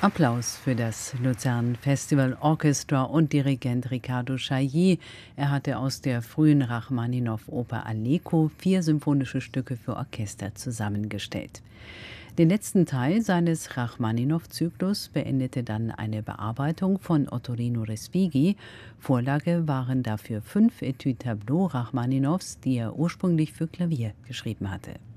Applaus für das Luzern Festival Orchestra und Dirigent Riccardo Chailly. Er hatte aus der frühen Rachmaninow-Oper Aleko 4 symphonische Stücke für Orchester zusammengestellt. Den letzten Teil seines Rachmaninow-Zyklus beendete dann eine Bearbeitung von Ottorino Respighi. Vorlage waren dafür 5 Études-Tableaux Rachmaninows, die er ursprünglich für Klavier geschrieben hatte.